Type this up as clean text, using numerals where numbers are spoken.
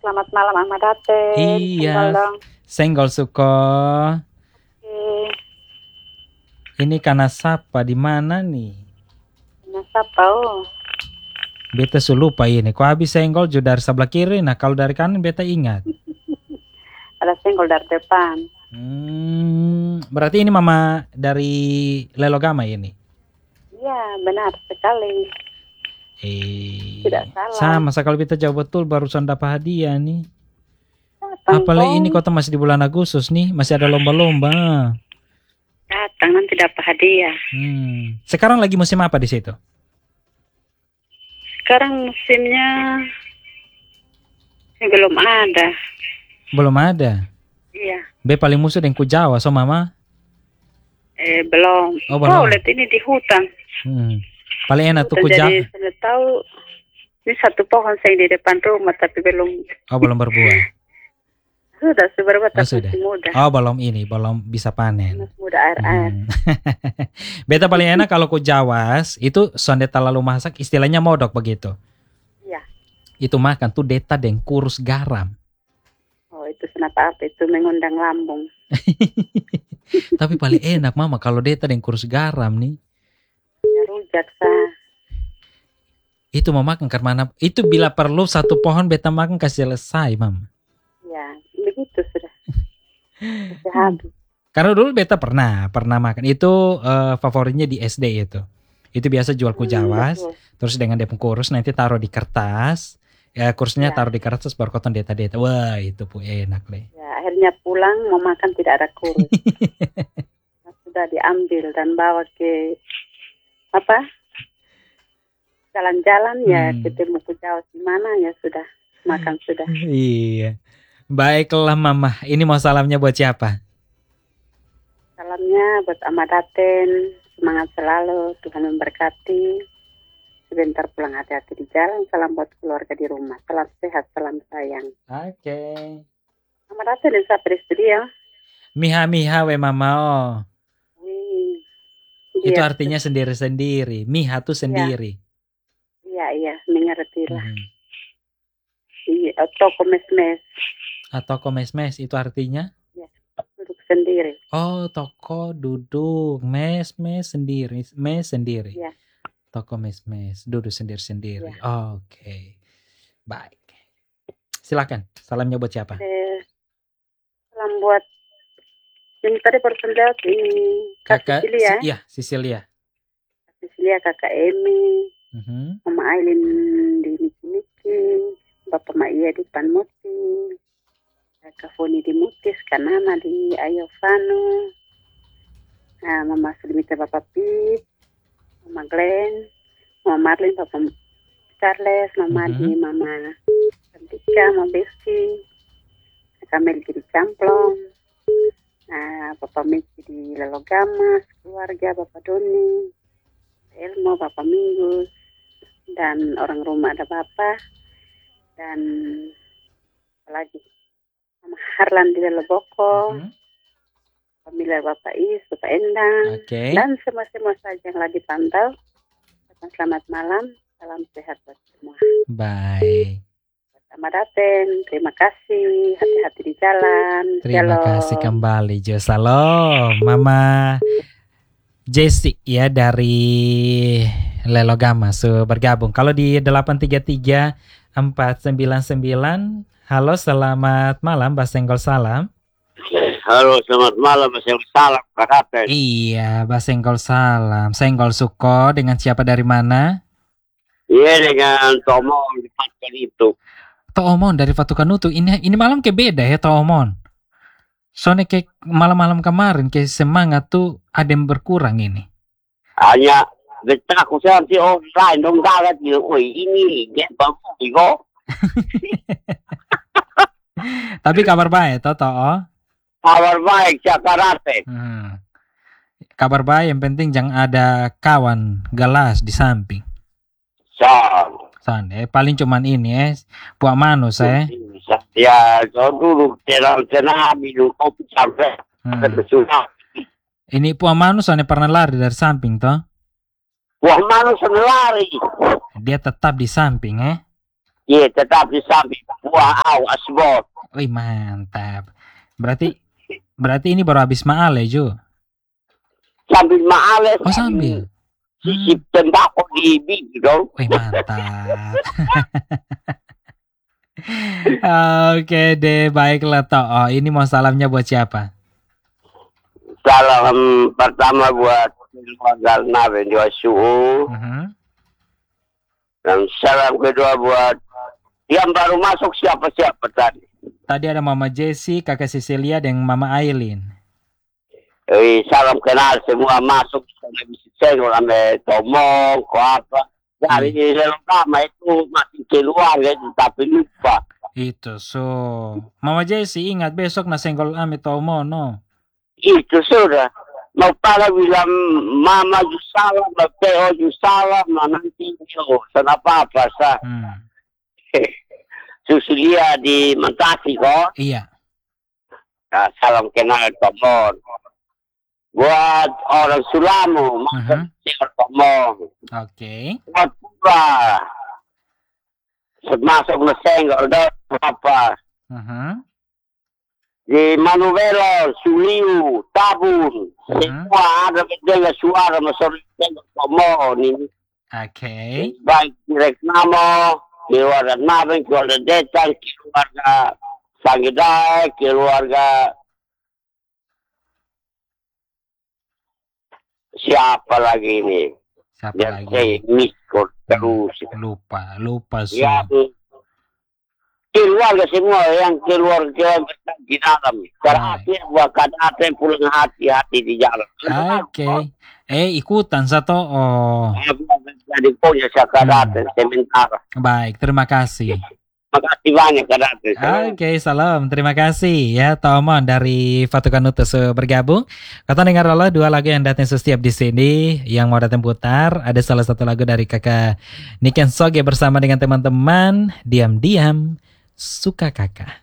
Selamat malam Ahmad Ate. Iya, senggol suko. Ini karena sapa di mana nih? Siapa? Beta lupa ini. Kok habis senggol juga dari sebelah kiri. Nah kalau dari kanan beta ingat. Ada senggol dari depan. Berarti ini mama dari Lelogama ini? Iya, benar sekali. Tidak salah. Sama sekali beta jauh betul barusan dapat hadiah nih. Apalagi ini kota masih di bulan Agustus nih, masih ada lomba-lomba. Datang nanti dapat hadiah. Sekarang lagi musim apa di situ? Sekarang musimnya belum ada. Belum ada. Iya. Be paling musuh dengan ku Jawa, so mama? Belum. Oh, belum. Lihat ini di hutan. Paling enak tuh ku Jawa. Jadi sudah tahu ini satu pohon saya di depan rumah tapi belum. Oh, belum berbuah. Sudah berbuah tapi masih muda. Oh, belum bisa panen. Masih muda air. Beta paling enak kalau ku Jawas itu sonde terlalu masak, istilahnya modok begitu. Iya. Itu makan tuh deta dan kurus garam. Oh, itu kenapa itu mengundang lambung. Tapi paling enak mama kalau deta dan kurus garam nih. Ya rujak sah. Itu mau makan karena itu bila perlu satu pohon beta makan kasih selesai mama. Ya, begitu sudah. Habis. Karena dulu beta pernah makan itu favoritnya di SD itu. Itu biasa jual ku Jawas, terus dengan dia kurus nanti taruh di kertas. Ya kursusnya taruh di kertas baru koton deta. Wah itu pu enak deh. Ya akhirnya pulang mau makan tidak ada kurus. Sudah diambil dan bawa ke jalan-jalan ya ketemu ku Jawa di mana ya sudah makan sudah. Iya. Baiklah mama, ini mau salamnya buat siapa? Salamnya buat Ahmad Aten, semangat selalu, Tuhan memberkati. Sebentar pulang hati-hati di jalan. Salam buat keluarga di rumah. Salam sehat, salam sayang. Oke. Ahmad Aten dan siapa di studio? Miha we mama oh. Itu artinya sendiri-sendiri. Miha tuh sendiri. Iya, mengerti lah. Iya, toko mes-mes. Toko mes-mes itu artinya? Ya, duduk sendiri. Oh, toko duduk, mes sendiri, mes sendiri. Ya. Toko mes duduk sendiri-sendiri. Ya. Oke. Baik. Silakan. Salamnya buat siapa? Salam buat ini tadi bersendat ini Kakak Sisilia. Iya, Sisilia. Sisilia, Kakak Emi. Mama Aileen di Miki, Bapak Maia di Panmuti, Kak Foni di Mutis, Kanana di Ayovano, Mama Sulimita Bapak Pip, Mama Glenn, Mama Marlin, Bapak Charles, Mama di Mama Cantika, Mama Besti, Kak Melki di Camplong, Bapak Miki di Lelogama, keluarga Bapak Doni, Elmo, Bapak Minggus, dan orang rumah ada Bapak, dan lagi Mama Harlan di Leloboko, familiar Bapak Is, Bapak Endang, dan semua saja yang lagi pantau. Selamat malam, salam sehat buat semua. Baik. Ahmad Aten, terima kasih, hati-hati di jalan. Terima kasih kembali, Jo. Salam, Mama Jessi ya dari Lelogama bergabung. Kalau di 833-499, halo selamat malam, Mbak Senggol salam. Halo selamat malam, Mbak Senggol salam, Kak Kapten. Iya, Mbak Senggol salam. Senggol Suko dengan siapa dari mana? Iya dengan Tomon di Patukan itu. Tomon dari Patukan itu. Ini malam kayak beda ya Tomon. Soalnya kayak malam-malam kemarin kayak semangat tuh ada yang berkurang ini. Hanya kita aku nanti online dong banget gitu. Woi ini dia bagus kok. Tapi kabar baik Toto. Kabar baik Jakarta. Kabar baik yang penting jangan ada kawan galas di samping. Paling cuman ini buat manus Ya, dulu tenang minum kopi sampai bersunat. Ini Puan Manu soalnya pernah lari dari samping toh? Puan Manu lari. Dia tetap di samping Iya, tetapi sampai buah awas bot. Wih, mantap. Berarti ini baru habis maal ya, Ju? Sambil maales. Oh, sambil. Sisip tembakau di bibir dong. Wih, mantap. Oke deh, baiklah Toh. Oh, ini mau salamnya buat siapa? Salam pertama buat keluarga Nabi di Wasu'u. Dan salam kedua buat yang baru masuk siapa-siapa tadi. Tadi ada Mama Jessie, Kakak Cecilia, dan Mama Aileen. Salam kenal semua masuk. Saya sampai Tomong, kok apa. Dari lama itu masih keluar ya, tapi lupa. Itu Mama Jessie ingat besok na senggol ame Tomo no. Itu sudah. Mau para bilang Mama Jusalam, Teo Jusalam, nanti sana apa sah. Susulia di Mentasi kok. Iya. Nah, salam kenal Tomon. Buat orang Sulamu, masuk Tomon. Oke. Buat pula. Masuk mesenggol apa. Di Manuelo, Suliu, Tabun, semua ada beda suara masuk Tomon ini. Oke. Baik direct nama. Keluarga Nabi, keluarga Detan, keluarga Sanggedai, keluarga siapa lagi ini? Siapa dan lagi? Saya miskot terus. Lupa Ya, keluarga semua yang keluarga di dalam. Terakhir buat kadang pulang hati-hati di jalan. Oke. Ikutan satu. Oh. Jadi punya sekadar sementara. Baik, terima kasih. Makasih banyak kadang. Oke, salam. Terima kasih ya Tomon dari Fatukanutu bergabung. Kata dengar Allah dua lagu yang datang setiap di sini yang mau datang putar. Ada salah satu lagu dari kakak Niken Soge bersama dengan teman-teman. Diam-diam suka kakak.